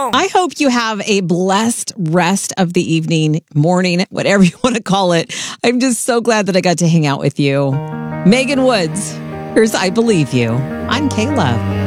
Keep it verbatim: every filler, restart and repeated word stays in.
wrong. I hope you have a blessed rest of the evening, morning, whatever you want to call it. I'm just so glad that I got to hang out with you. Megan Woods, here's I Believe You on K-Love.